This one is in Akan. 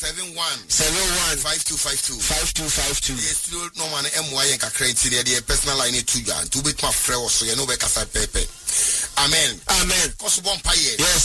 71 5252. Yes, still no man MY and Kakranti, the personal line to you, and to be my friend, so you know, Becca Pepe. Amen. Amen. Cause one pie. Yes.